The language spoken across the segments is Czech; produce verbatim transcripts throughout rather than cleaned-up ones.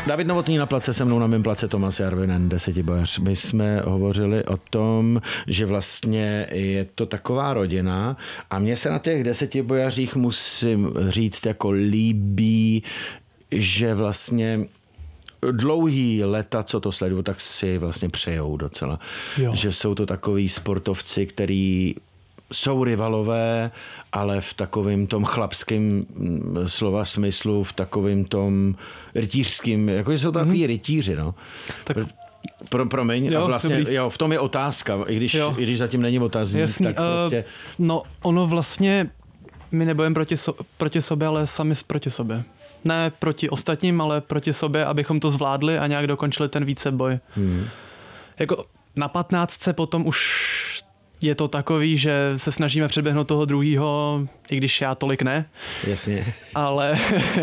David Novotný na place, se mnou na mém place Tomas Jarvinen, desetibojař. My jsme hovořili o tom, že vlastně je to taková rodina a mně se na těch desetibojařích musím říct jako líbí, že vlastně dlouhý leta, co to sleduju, tak si vlastně přejou docela. Jo. Že jsou to takový sportovci, který jsou rivalové, ale v takovém tom chlapském slova smyslu, v takovém tom rytířským, jako jsou to takový mm. rytíři, no. Tak... Pro, promiň, jo, a vlastně jo, v tom je otázka, i když, i když zatím není otazník, jasný, tak prostě... Uh, no, ono vlastně, my nebojeme proti, so, proti sobě, ale sami proti sobě. Ne proti ostatním, ale proti sobě, abychom to zvládli a nějak dokončili ten víceboj. Hmm. Jako na patnáctce potom už je to takový, že se snažíme předběhnout toho druhýho, i když já tolik ne. Jasně. Ale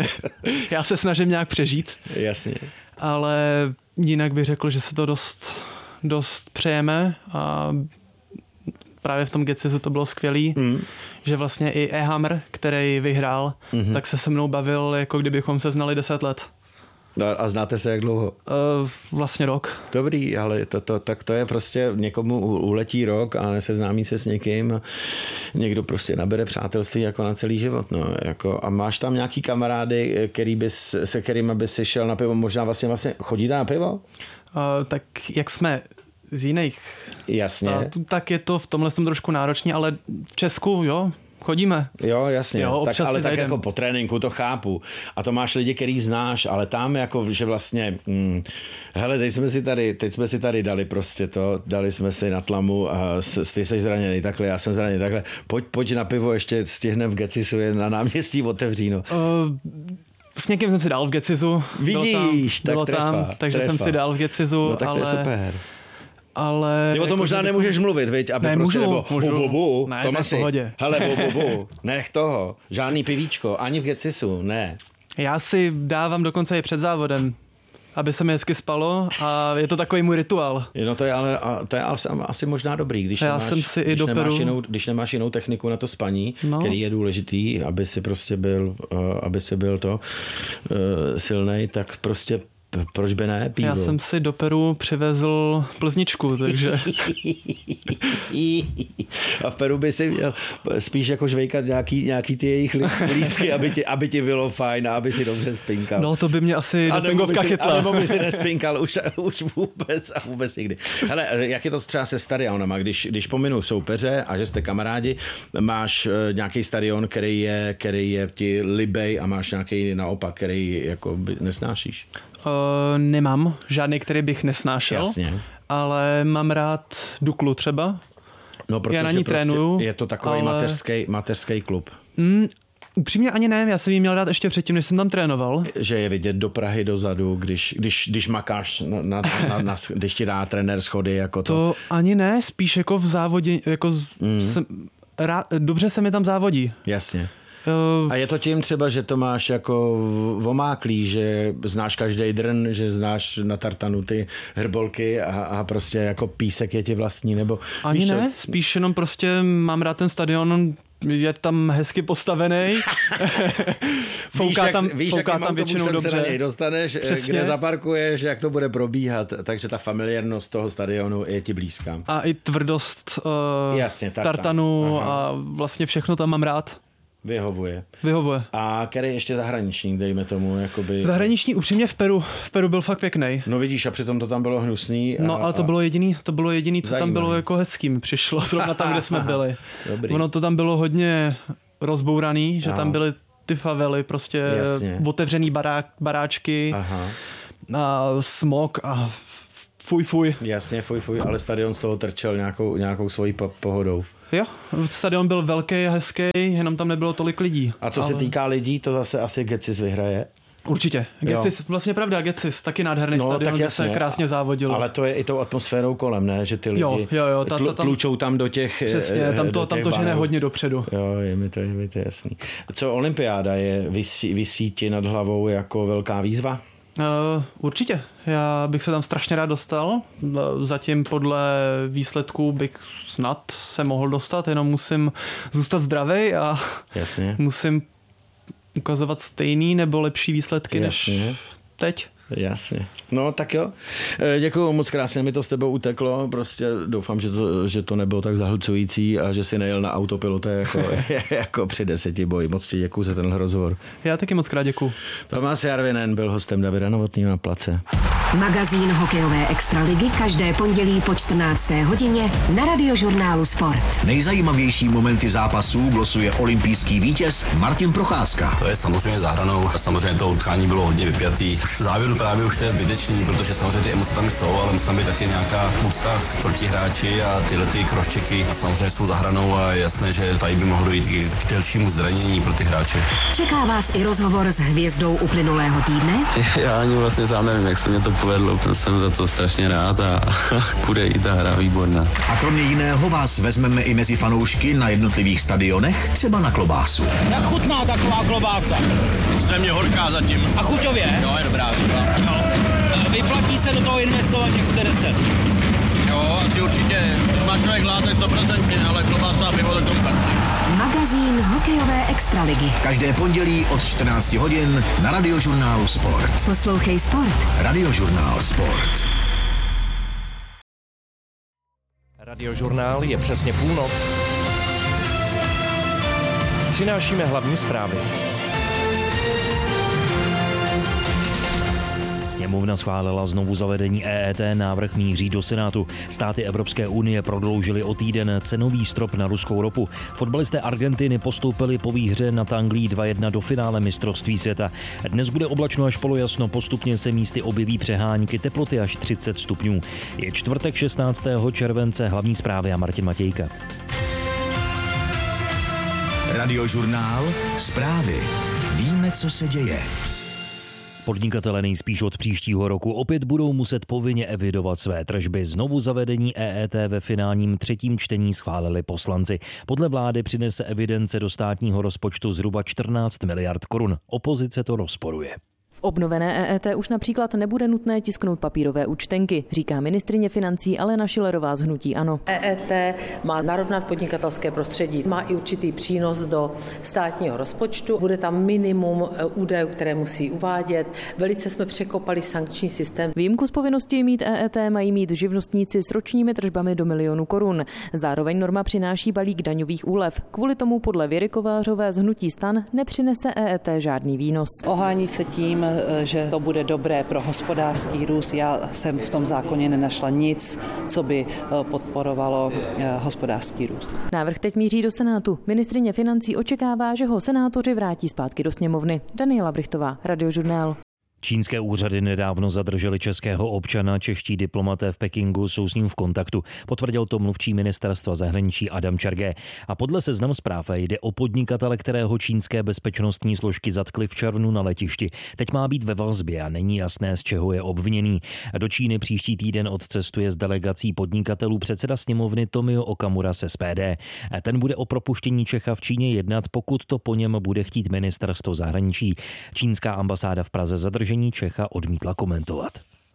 já se snažím nějak přežít. Jasně. Ale jinak bych řekl, že se to dost, dost přejeme a právě v tom Gecisu to bylo skvělý, mm. že vlastně i E-Hammer, který vyhrál, mm-hmm. tak se se mnou bavil, jako kdybychom se znali deset let. A znáte se jak dlouho? Uh, vlastně rok. Dobrý, ale to, to, tak to je prostě někomu uletí rok a neseznámí se s někým a někdo prostě nabere přátelství jako na celý život. No, jako, a máš tam nějaký kamarády, který bys, se kterými bys si šel na pivo, možná vlastně, vlastně chodíte na pivo? Uh, tak jak jsme z jiných Jasně. států, tak je to v tomhle jsem trošku náročný, ale v Česku, jo, chodíme. Jo, jasně. Jo, tak, ale tak jako po tréninku to chápu. A to máš lidi, který znáš, ale tam jako, že vlastně hm, hele, teď jsme si tady, teď jsme si tady dali prostě to, dali jsme si na tlamu a ty jsi zraněný takhle, já jsem zraněný takhle. Pojď, pojď na pivo, ještě stihnem v Gecisu, je na náměstí otevříno. Uh, s někým jsem si dal v Gecisu. Vidíš, bylo tam, tak bylo trefa, tam, takže trefa. jsem si dal v Gecisu. No tak ale... to je super. Ale... Ty o tom možná nemůžeš mluvit, viď? Aby ne, prostě můžu, nebo, můžu. Bu, bu, bu, ne, Tomasi, v pohodě. hele, bu, bu, bu, nech toho, žádný pivíčko, ani v Gecisu, ne. Já si dávám dokonce i před závodem, aby se mi hezky spalo a je to takový můj rituál. No to je ale to je asi možná dobrý, když, já nemáš, jsem si když, i nemáš jinou, když nemáš jinou techniku na to spaní, no. který je důležitý, aby si prostě byl, aby si byl to uh, silnej, tak prostě proč by ne pivo? Já jsem si do Peru přivezl plzničku, takže... A v Peru by si měl spíš jako žvejkat nějaký, nějaký ty jejich lístky, aby ti, aby ti bylo fajn a aby si dobře spinkal. No to by mě asi dopingovka chytla. A nebo by si nespinkal už, už vůbec a vůbec nikdy. Hele, jak je to třeba se stadionama, když, když pominu soupeře a že jste kamarádi, máš nějaký stadion, který je, který je ti libej a máš nějaký naopak, který jako nesnášíš? Uh, nemám žádný, který bych nesnášel, jasně. Ale mám rád Duklu třeba. No, protože já na ní prostě trénuju. Je to takový ale... mateřský, mateřský klub. Mm, upřímně ani ne, já jsem jí měl rád ještě předtím, než jsem tam trénoval. Že je vidět do Prahy dozadu, když, když, když makáš, na, na, na, na, když ti dá trenér schody. Jako to. to ani ne, spíš jako v závodě, jako mm. jsem, rád, dobře se mi tam závodí. Jasně. A je to tím třeba, že to máš jako omáklý, že znáš každý drn, že znáš na tartanu ty hrbolky a, a prostě jako písek je ti vlastní, nebo... Ani ne, spíš jenom prostě mám rád ten stadion, je tam hezky postavený. fouká víš, tam, jak, víš, fouká tam většinou dobře. Se na něj dostaneš, přesně. Kde zaparkuješ, jak to bude probíhat, takže ta familiárnost toho stadionu je ti blízká. A i tvrdost uh, jasně, tartan. tartanu. Aha. A vlastně všechno tam mám rád. Vyhovuje. Vyhovuje. A který ještě zahraniční, dejme tomu, jakoby... Zahraniční upřímně v Peru. V Peru byl fakt pěknej. No vidíš, a přitom to tam bylo hnusný. A, no ale to bylo jediný, to bylo jediný, co zajímavý. Tam bylo jako hezký, mi přišlo zrovna tam, kde jsme byli. Dobrý. Ono to tam bylo hodně rozbouraný, že Aha. tam byly ty favely, prostě jasně. Otevřený barák, baráčky. Aha. A smog a fuj fuj. Jasně, fuj fuj, ale stadion z toho trčel nějakou, nějakou svojí po- pohodou. Jo, stadion byl velký a hezký, jenom tam nebylo tolik lidí. A co ale... se týká lidí, to zase asi Gecis vyhraje? Určitě. Gecis, vlastně pravda, Gecis, taky nádherný no, stadion, kde se krásně závodilo. Ale to je i tou atmosférou kolem, ne? Že ty lidi jo, jo, jo, ta, ta, tam, tlučou tam do těch přesně, tam to, tam to žene hodně dopředu. Jo, je mi to, je mi to jasný. Co olympiáda je, visí, visí ti nad hlavou jako velká výzva? Uh, určitě. Já bych se tam strašně rád dostal. Zatím podle výsledků bych snad se mohl dostat, jenom musím zůstat zdravý a jasně. musím ukazovat stejný nebo lepší výsledky jasně. než teď. Jasně. No tak jo. Děkuju moc, krásně mi to s tebou uteklo. Prostě doufám, že to, že to nebylo tak zahlcující a že si nejel na autopilote jako, jako při deseti boji. Moc ti děkuju za tenhle rozhovor. Já taky moc krát děkuju. Tomáš Jarvinen byl hostem Davida Novotného na Place. Magazín hokejové extraligy každé pondělí po čtrnácté hodině na Radiožurnálu Sport. Nejzajímavější momenty zápasů glosuje olympijský vítěz Martin Procházka. To je samozřejmě za hranou. Samozřejmě to utkání bylo hodně vypjatý. Už v závěru právě už to je zbytečný, protože samozřejmě ty emoce tam jsou, ale musí tam být taky nějaká úcta proti hráči a tyhle ty kroščeky samozřejmě jsou za hranou a je jasné, že tady by mohlo dojít i k delšímu zranění pro ty hráče. Čeká vás i rozhovor s hvězdou uplynulého týdne? Já ani vlastně sám nevím, jak se mě to povedlo. Jsem za to strašně rád a bude i ta hra výborná. A kromě jiného vás vezmeme i mezi fanoušky na jednotlivých stadionech, třeba na klobásu. Jak chutná taková klobása? Extrémně horká zatím. A chuťově? No, je dobrá. No. Vyplatí se do toho investovat těch čtyřicet. Jo, asi určitě. Když má člověk hlad, tak stoprocentně, ale klobása a pivo tak tomu patří. Magazín hokejové extraligy. Každé pondělí od čtrnácti hodin na Radiožurnálu Sport. Poslouchej Sport. Radiožurnál Sport. Radiožurnál je přesně půlnoc. Přinášíme hlavní zprávy. Sněmovna schválila znovu zavedení E E T, návrh míří do Senátu. Státy Evropské unie prodloužily o týden cenový strop na ruskou ropu. Fotbalisté Argentiny postoupili po výhře nad Anglií dva jedna do finále mistrovství světa. Dnes bude oblačno až polojasno, postupně se místy objeví přehánky, teploty až třicet stupňů. Je čtvrtek šestnáctého července, hlavní zprávy a Martin Matějka. Radiožurnál Zprávy. Víme, co se děje. Podnikatelé nejspíš od příštího roku opět budou muset povinně evidovat své tržby. Znovu zavedení E E T ve finálním třetím čtení schválili poslanci. Podle vlády přinese evidence do státního rozpočtu zhruba čtrnáct miliard korun. Opozice to rozporuje. V obnovené E E T už například nebude nutné tisknout papírové účtenky, říká ministryně financí Alena Schillerová z hnutí ANO. E E T má narovnat podnikatelské prostředí, má i určitý přínos do státního rozpočtu, bude tam minimum údajů, které musí uvádět. Velice jsme překopali sankční systém. Výjimku z povinnosti mít E E T mají mít živnostníci s ročními tržbami do milionu korun. Zároveň norma přináší balík daňových úlev. Kvůli tomu podle Věry Kovářové z hnutí STAN nepřinese E E T žádný výnos. Ohání se tím, že to bude dobré pro hospodářský růst. Já jsem v tom zákoně nenašla nic, co by podporovalo hospodářský růst. Návrh teď míří do Senátu. Ministryně financí očekává, že ho senátoři vrátí zpátky do sněmovny. Daniela Brichtová, Radiožurnál. Čínské úřady nedávno zadrželi českého občana, čeští diplomaté v Pekingu jsou s ním v kontaktu. Potvrdil to mluvčí ministerstva zahraničí Adam Čergé. A podle Seznam Zpráv jde o podnikatele, kterého čínské bezpečnostní složky zatkly v červnu na letišti. Teď má být ve vazbě a není jasné, z čeho je obviněný. Do Číny příští týden odcestuje s delegací podnikatelů předseda sněmovny Tomio Okamura z S P D. Ten bude o propuštění Čecha v Číně jednat, pokud to po něm bude chtít ministerstvo zahraničí. Čínská ambasáda v Praze zadržení Čecha odmítla komentovat.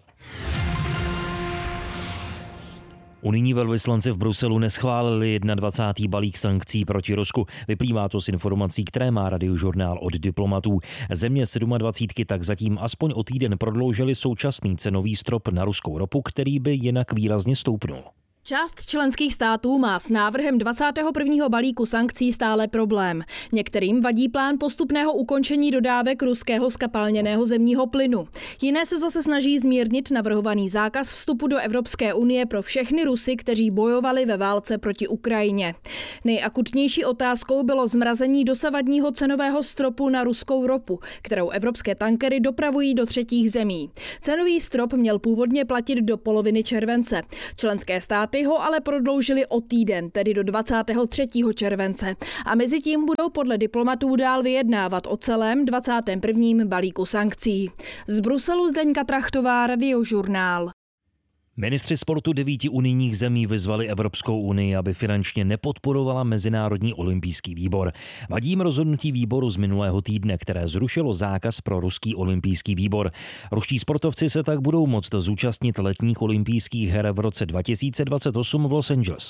Unijní velvyslanci v Bruselu neschválili dvacátý první balík sankcí proti Rusku. Vyplývá to z informací, které má Radiožurnál od diplomatů. Země sedmadvacítky tak zatím aspoň o týden prodloužili současný cenový strop na ruskou ropu, který by jinak výrazně stoupnul. Část členských států má s návrhem dvacátého prvního balíku sankcí stále problém. Některým vadí plán postupného ukončení dodávek ruského skapalněného zemního plynu. Jiné se zase snaží zmírnit navrhovaný zákaz vstupu do Evropské unie pro všechny Rusy, kteří bojovali ve válce proti Ukrajině. Nejakutnější otázkou bylo zmrazení dosavadního cenového stropu na ruskou ropu, kterou evropské tankery dopravují do třetích zemí. Cenový strop měl původně platit do poloviny července. Členské státy ho ale prodloužili o týden, tedy do dvacátého třetího července. A mezi tím budou podle diplomatů dál vyjednávat o celém dvacátém prvním balíku sankcí. Z Bruselu Zdeňka Trachtová, Radiožurnál. Ministři sportu devíti unijních zemí vyzvali Evropskou unii, aby finančně nepodporovala Mezinárodní olympijský výbor. Vadí jim rozhodnutí výboru z minulého týdne, které zrušilo zákaz pro ruský olympijský výbor. Ruští sportovci se tak budou moct zúčastnit letních olympijských her v roce dva tisíce dvacet osm v Los Angeles.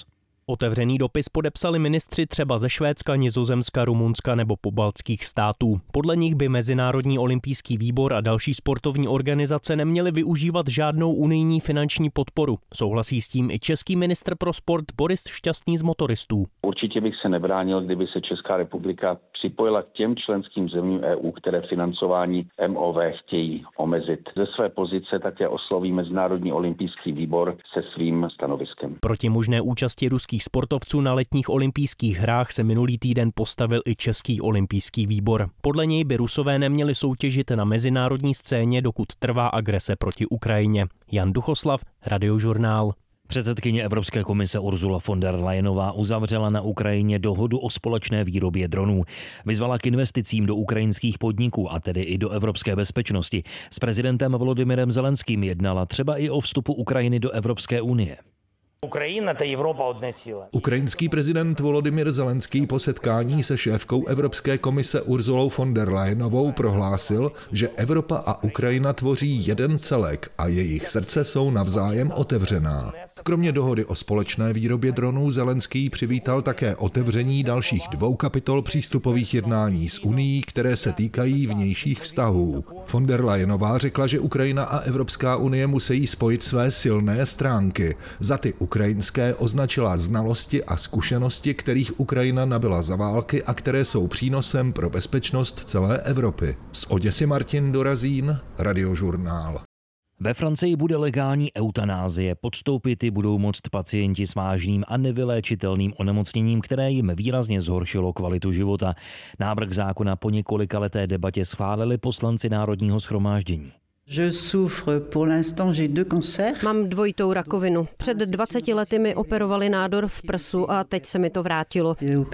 Otevřený dopis podepsali ministři třeba ze Švédska, Nizozemska, Rumunska nebo pobaltských států. Podle nich by Mezinárodní olympijský výbor a další sportovní organizace neměly využívat žádnou unijní finanční podporu. Souhlasí s tím i český ministr pro sport Boris Šťastný z Motoristů. Určitě bych se nebránil, kdyby se Česká republika připojila k těm členským zemím E U, které financování M O V chtějí omezit. Ze své pozice také osloví Mezinárodní olympijský výbor se svým stanoviskem. Proti možné účasti ruských sportovců na letních olympijských hrách se minulý týden postavil i Český olympijský výbor. Podle něj by Rusové neměli soutěžit na mezinárodní scéně, dokud trvá agrese proti Ukrajině. Jan Duchoslav, Radiožurnál. Předsedkyně Evropské komise Ursula von der Leyenová uzavřela na Ukrajině dohodu o společné výrobě dronů. Vyzvala k investicím do ukrajinských podniků, a tedy i do evropské bezpečnosti. S prezidentem Volodymyrem Zelenským jednala třeba i o vstupu Ukrajiny do Evropské unie. Ukrajina ta Evropa одне ціле. Ukrajinský prezident Volodymyr Zelenský po setkání se šéfkou Evropské komise Ursulou von der Leyenovou prohlásil, že Evropa a Ukrajina tvoří jeden celek a jejich srdce jsou navzájem otevřená. Kromě dohody o společné výrobě dronů Zelenský přivítal také otevření dalších dvou kapitol přístupových jednání s Unií, které se týkají vnějších vztahů. Von der Leyenová řekla, že Ukrajina a Evropská unie musí spojit své silné stránky. Za ty ukrajinské označila znalosti a zkušenosti, kterých Ukrajina nabyla za války a které jsou přínosem pro bezpečnost celé Evropy. Z Oděsy Martin Dorazín, Radiožurnál. Ve Francii bude legální eutanázie. Podstoupit ji budou moct pacienti s vážným a nevyléčitelným onemocněním, které jim výrazně zhoršilo kvalitu života. Návrh zákona po několikaleté debatě schválili poslanci Národního shromáždění. Je souffre pour l'instant, j'ai deux cancers. Mám dvojitou rakovinu. Před dvaceti lety mi operovali nádor v prsu a teď se mi to vrátilo.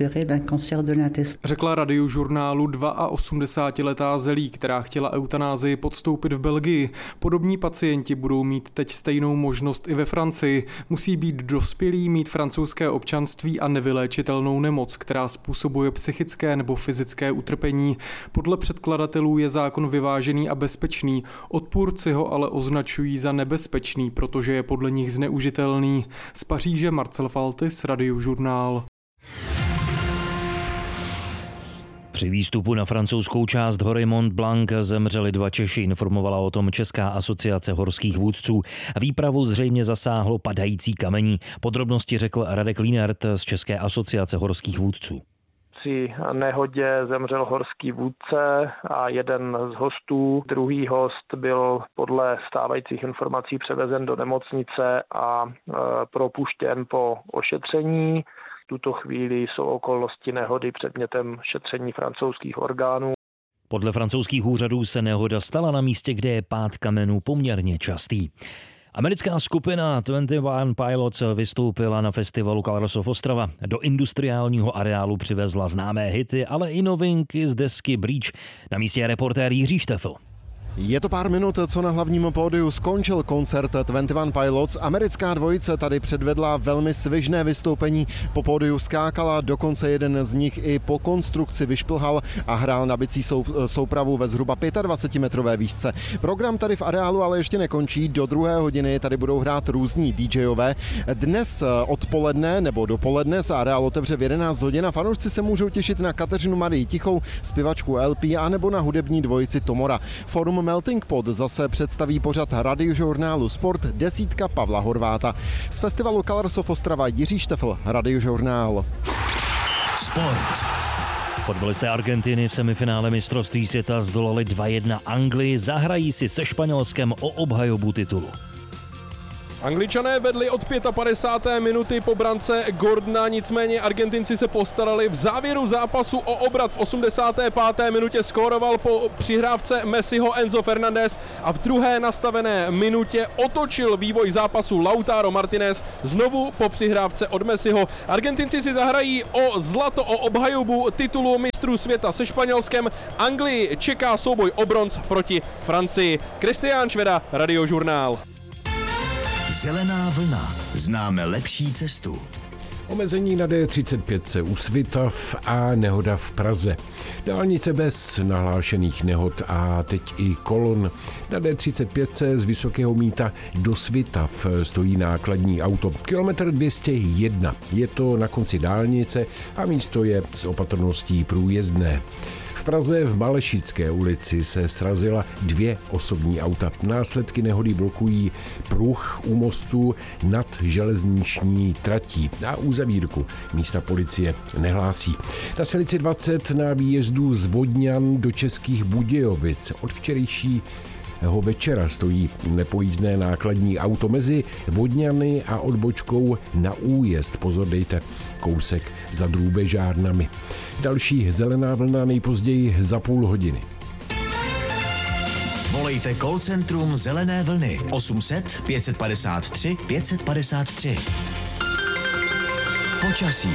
Řekla Radiožurnálu osmdesátiletá Zelí, která chtěla eutanázii podstoupit v Belgii. Podobní pacienti budou mít teď stejnou možnost i ve Francii. Musí být dospělí, mít francouzské občanství a nevyléčitelnou nemoc, která způsobuje psychické nebo fyzické utrpení. Podle předkladatelů je zákon vyvážený a bezpečný. Odpůrci ho ale označují za nebezpečný, protože je podle nich zneužitelný. Z Paříže Marcel Faltis, Radiožurnál. Při výstupu na francouzskou část hory Mont Blanc zemřeli dva Češi, informovala o tom Česká asociace horských vůdců. Výpravu zřejmě zasáhlo padající kamení. Podrobnosti řekl Radek Línert z České asociace horských vůdců. Při nehodě zemřel horský vůdce a jeden z hostů. Druhý host byl podle stávajících informací převezen do nemocnice a e, propuštěn po ošetření. V tuto chvíli jsou okolnosti nehody předmětem šetření francouzských orgánů. Podle francouzských úřadů se nehoda stala na místě, kde je pád kamenů poměrně častý. Americká skupina dvacet jedna Pilots vystoupila na festivalu Colors of Ostrava. Do industriálního areálu přivezla známé hity, ale i novinky z desky Breach. Na místě je reportér Jiří Štefl. Je to pár minut, co na hlavním pódiu skončil koncert dvacet jedna Pilots. Americká dvojice tady předvedla velmi svižné vystoupení. Po pódiu skákala, dokonce jeden z nich i po konstrukci vyšplhal a hrál na bicí sou, soupravu ve zhruba dvacetipětimetrové výšce. Program tady v areálu ale ještě nekončí. Do druhé hodiny tady budou hrát různí DJové. Dnes odpoledne nebo dopoledne se areál otevře v jedenáct hodin a fanoušci se můžou těšit na Kateřinu Marii Tichou, zpěvačku L P a nebo na hudební dvojici Tomora. Forum Melting Pot zase představí pořad Radiožurnálu Sport desítka Pavla Horváta. Z festivalu Colors of Ostrava Jiří Štefl, Radiožurnál. Sport. Fotbalisté Argentiny v semifinále mistrovství světa zdolali dva jedna Anglii, zahrají si se Španělskem o obhajobu titulu. Angličané vedli od páté páté minuty po brance Gordona, nicméně Argentinci se postarali v závěru zápasu o obrat. V osmdesáté páté minutě skóroval po přihrávce Messiho Enzo Fernandez a v druhé nastavené minutě otočil vývoj zápasu Lautaro Martinez znovu po přihrávce od Messiho. Argentinci si zahrají o zlato, o obhajobu titulu mistrů světa se Španělskem. Anglii čeká souboj o bronz proti Francii. Kristián Šveda, Radiožurnál. Zelená vlna. Známe lepší cestu. Omezení na D třicet pět u Svitav a nehoda v Praze. Dálnice bez nahlášených nehod a teď i kolon. Na D třicet pět z Vysokého Mýta do Svitav stojí nákladní auto. Kilometr dvě stě jedna. Je to na konci dálnice a místo je s opatrností průjezdné. V Praze v Malešické ulici se srazila dvě osobní auta. Následky nehody blokují pruh u mostu nad železniční tratí a uzavírku místa policie nehlásí. Na silnici dvacet na výjezdu z Vodňan do Českých Budějovic od včerejšího večera stojí nepojízdné nákladní auto mezi Vodňany a odbočkou na újezd. Pozor, dejte kousek za drůbežárnami. Další zelená vlna nejpozději za půl hodiny. Volejte call centrum Zelené vlny osm set pět padesát tři pět padesát tři. Počasí.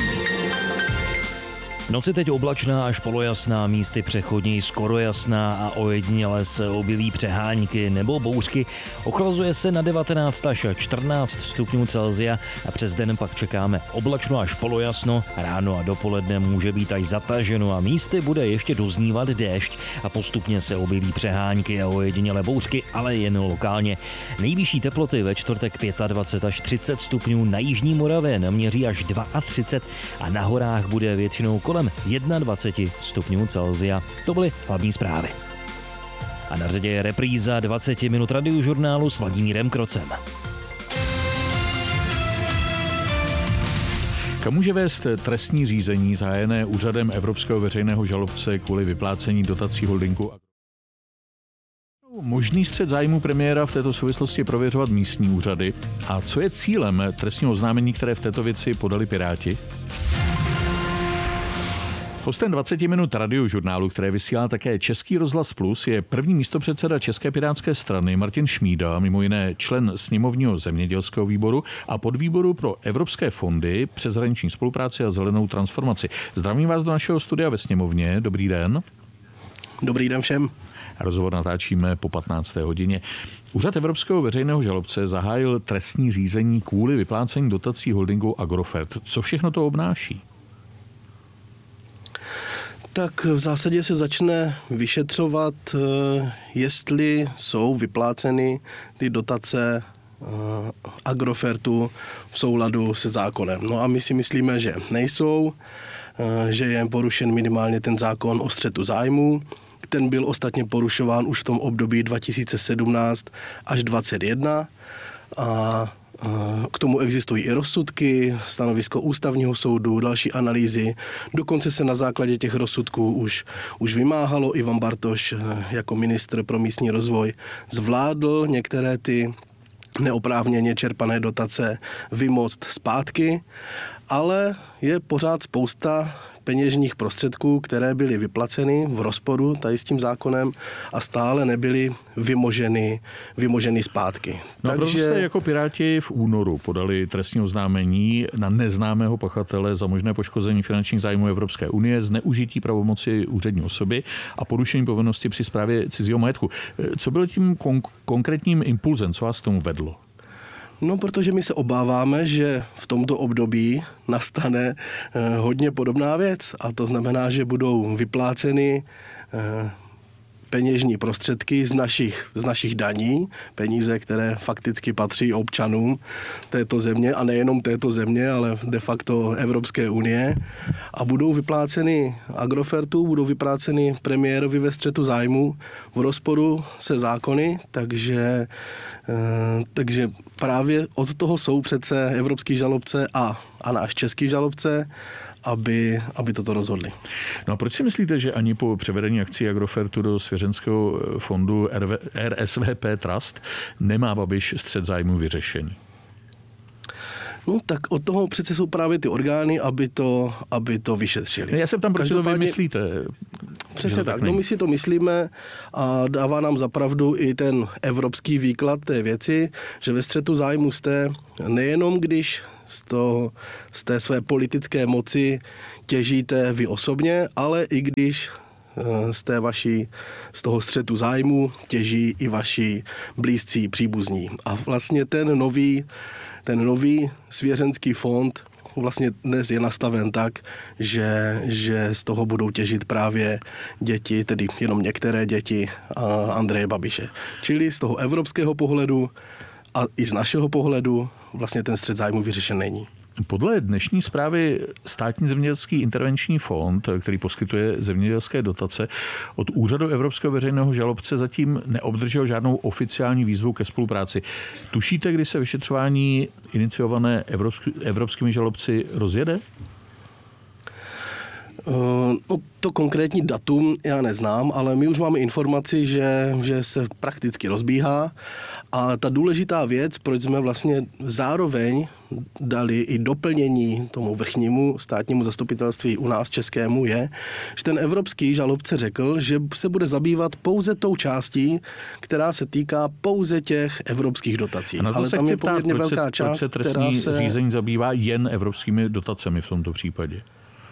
Noci teď oblačná až polojasná, místy přechodní skoro jasná a ojediněle se objeví přehánky nebo bouřky. Ochlazuje se na devatenáct až čtrnáct stupňů Celsia a přes den pak čekáme oblačno až polojasno. Ráno a dopoledne může být až zataženo a místy bude ještě doznívat déšť a postupně se objeví přehánky a ojediněle bouřky, ale jen lokálně. Nejvyšší teploty ve čtvrtek dvacet pět až třicet stupňů, na jižní Moravě naměří až třicet dva a na horách bude většinou kolem dvacet jedna stupňů Celsia. To byly hlavní zprávy. A na řadě je repríza dvacet minut radiožurnálu s Vladimírem Krocem. Kam může vést trestní řízení zahájené úřadem Evropského veřejného žalobce kvůli vyplácení dotací holdingu? Možný střet zájmu premiéra v této souvislosti prověřovat místní úřady. A co je cílem trestního oznámení, které v této věci podali Piráti? Hostem dvacet minut radiožurnálu, které vysílá také Český rozhlas Plus, je první místopředseda České pirátské strany Martin Šmída, mimo jiné člen sněmovního zemědělského výboru a podvýboru pro evropské fondy, přeshraniční spolupráci a zelenou transformaci. Zdravím vás do našeho studia ve sněmovně. Dobrý den. Dobrý den všem. Rozhovor natáčíme po patnácté hodině. Úřad Evropského veřejného žalobce zahájil trestní řízení kvůli vyplácení dotací holdingu Agrofert. Co všechno to obnáší? Tak v zásadě se začne vyšetřovat, jestli jsou vypláceny ty dotace Agrofertu v souladu se zákonem. No a my si myslíme, že nejsou, že je porušen minimálně ten zákon o střetu zájmů. Ten byl ostatně porušován už v tom období dva tisíce sedmnáct až dvacet jedna a k tomu existují i rozsudky, stanovisko ústavního soudu, další analýzy. Dokonce se na základě těch rozsudků už, už vymáhalo. Ivan Bartoš jako ministr pro místní rozvoj zvládl některé ty neoprávněně čerpané dotace vymoct zpátky, ale je pořád spousta peněžních prostředků, které byly vyplaceny v rozporu tady s tím zákonem a stále nebyly vymoženy, vymoženy zpátky. No Takže... a proto jste jako Piráti v únoru podali trestní oznámení na neznámého pachatele za možné poškození finančních zájmů Evropské unie, zneužití pravomoci úřední osoby a porušení povinnosti při správě cizího majetku. Co bylo tím kon- konkrétním impulzem, co vás k tomu vedlo? No, protože my se obáváme, že v tomto období nastane eh, hodně podobná věc a to znamená, že budou vypláceny eh, peněžní prostředky z našich, z našich daní, peníze, které fakticky patří občanům této země a nejenom této země, ale de facto Evropské unie a budou vypláceny Agrofertu, budou vypláceny premiérovi ve střetu zájmu v rozporu se zákony, takže, takže právě od toho jsou přece evropský žalobce a, a náš český žalobce, aby, aby toto rozhodli. No a proč si myslíte, že ani po převedení akcí Agrofertu do svěřenského fondu R S V P Trust nemá Babiš střet zájmu vyřešený? No tak od toho přece jsou právě ty orgány, aby to, aby to vyšetřili. Já se ptám, proč si to vy myslíte? Přesně tak, tak no my si to myslíme a dává nám zapravdu i ten evropský výklad té věci, že ve střetu zájmu jste nejenom, když z, toho, z té své politické moci těžíte vy osobně, ale i když z, té vaší, z toho střetu zájmu těží i vaši blízcí příbuzní. A vlastně ten nový, ten nový svěřenský fond vlastně dnes je nastaven tak, že, že z toho budou těžit právě děti, tedy jenom některé děti Andreje Babiše. Čili z toho evropského pohledu a i z našeho pohledu vlastně ten střet zájmu vyřešen není. Podle dnešní zprávy Státní zemědělský intervenční fond, který poskytuje zemědělské dotace, od úřadu Evropského veřejného žalobce zatím neobdržel žádnou oficiální výzvu ke spolupráci. Tušíte, kdy se vyšetřování iniciované evropský, evropskými žalobci rozjede? No, to konkrétní datum já neznám, ale my už máme informaci, že, že se prakticky rozbíhá a ta důležitá věc, proč jsme vlastně zároveň dali i doplnění tomu vrchnímu státnímu zastupitelství u nás českému je, že ten evropský žalobce řekl, že se bude zabývat pouze tou částí, která se týká pouze těch evropských dotací. A na to ale se tam chci je poměrně ptát, velká proč se, část, proč se trestní která se... řízení zabývá jen evropskými dotacemi v tomto případě?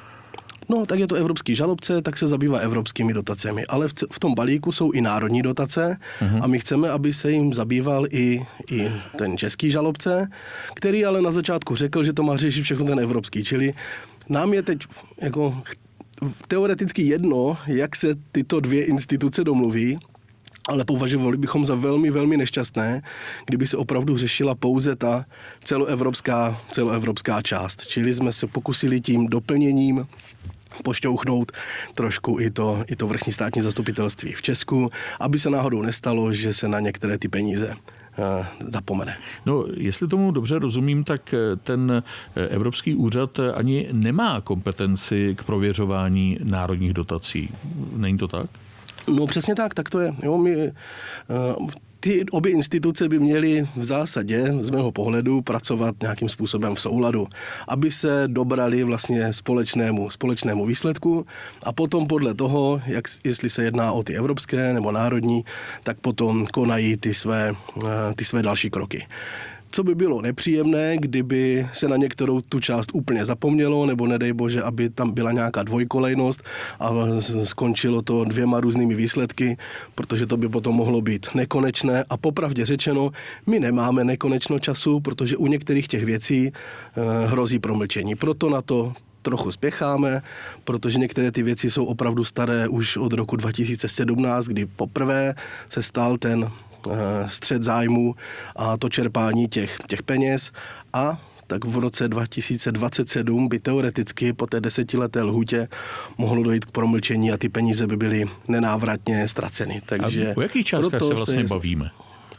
No, tak je to evropský žalobce, tak se zabývá evropskými dotacemi. Ale v, v tom balíku jsou i národní dotace uh-huh. a my chceme, aby se jim zabýval i, i ten český žalobce, který ale na začátku řekl, že to má řešit všechno ten evropský. Čili nám je teď jako teoreticky jedno, jak se tyto dvě instituce domluví, ale považovali bychom za velmi, velmi nešťastné, kdyby se opravdu řešila pouze ta celoevropská, celoevropská část. Čili jsme se pokusili tím doplněním pošťouchnout trošku i to, i to vrchní státní zastupitelství v Česku, aby se náhodou nestalo, že se na některé ty peníze uh, zapomene. No, jestli tomu dobře rozumím, tak ten Evropský úřad ani nemá kompetenci k prověřování národních dotací. Není to tak? No přesně tak, tak to je. Jo, my, uh, ty obě instituce by měly v zásadě z mého pohledu pracovat nějakým způsobem v souladu, aby se dobrali vlastně společnému, společnému výsledku a potom podle toho, jak, jestli se jedná o ty evropské nebo národní, tak potom konají ty své, ty své další kroky. Co by bylo nepříjemné, kdyby se na některou tu část úplně zapomnělo, nebo nedej bože, aby tam byla nějaká dvojkolejnost a skončilo to dvěma různými výsledky, protože to by potom mohlo být nekonečné. A popravdě řečeno, my nemáme nekonečno času, protože u některých těch věcí hrozí promlčení. Proto na to trochu spěcháme, protože některé ty věci jsou opravdu staré už od roku dva tisíce sedmnáct, kdy poprvé se stal ten střet zájmu a to čerpání těch, těch peněz a tak v roce dva tisíce dvacet sedm by teoreticky po té desetileté lhůtě mohlo dojít k promlčení a ty peníze by byly nenávratně ztraceny. Takže a o jakých částkách se vlastně se... bavíme?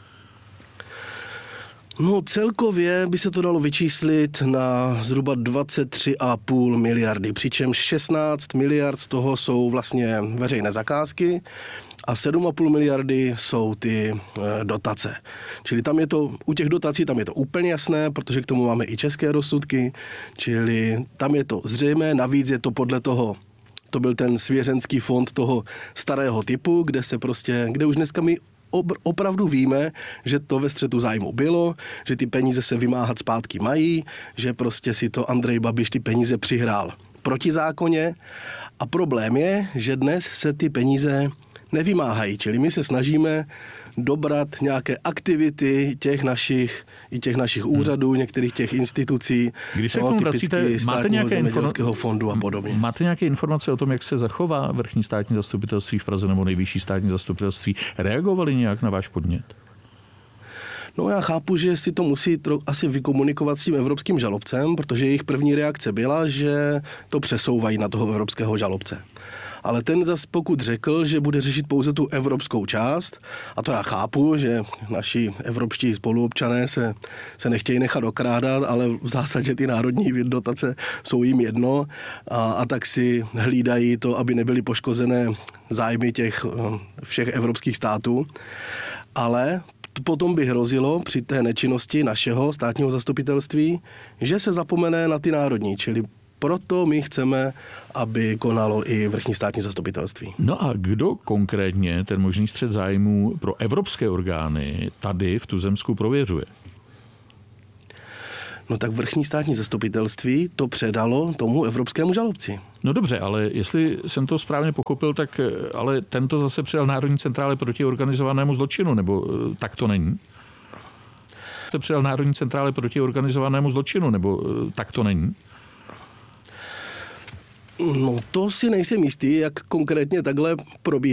No celkově by se to dalo vyčíslit na zhruba dvacet tři a půl miliardy, přičemž šestnáct miliard z toho jsou vlastně veřejné zakázky a sedm a půl miliardy jsou ty e, dotace. Čili tam je to, u těch dotací tam je to úplně jasné, protože k tomu máme i české rozsudky, čili tam je to zřejmé, navíc je to podle toho, to byl ten svěřenský fond toho starého typu, kde se prostě, kde už dneska my opravdu víme, že to ve střetu zájmu bylo, že ty peníze se vymáhat zpátky mají, že prostě si to Andrej Babiš ty peníze přihrál protizákonně a problém je, že dnes se ty peníze nevymáhají, čili my se snažíme dobrat nějaké aktivity těch našich, i těch našich úřadů, hmm. některých těch institucí, když se no, k tomu vracíte, máte nějaké zemědělského fondu a podobně. Máte nějaké informace o tom, jak se zachová vrchní státní zastupitelství v Praze nebo nejvyšší státní zastupitelství? Reagovali nějak na váš podnět? No já chápu, že si to musí tro- asi vykomunikovat s tím evropským žalobcem, protože jejich první reakce byla, že to přesouvají na toho evropského žalobce. Ale ten zas pokud řekl, že bude řešit pouze tu evropskou část, a to já chápu, že naši evropští spoluobčané se, se nechtějí nechat okrádat, ale v zásadě ty národní dotace jsou jim jedno a, a tak si hlídají to, aby nebyly poškozené zájmy těch všech evropských států. Ale potom by hrozilo při té nečinnosti našeho státního zastupitelství, že se zapomene na ty národní, čili proto my chceme, aby konalo i vrchní státní zastupitelství. No a kdo konkrétně ten možný střet zájmů pro evropské orgány tady v Tuzemsku prověřuje? No tak vrchní státní zastupitelství to předalo tomu evropskému žalobci. No dobře, ale jestli jsem to správně pochopil, tak ale tento zase předal Národní centrále proti organizovanému zločinu, nebo tak to není? se přijal Národní centrály proti organizovanému zločinu, nebo tak to není? No to si nejsem jistý, jak konkrétně takhle probíhá.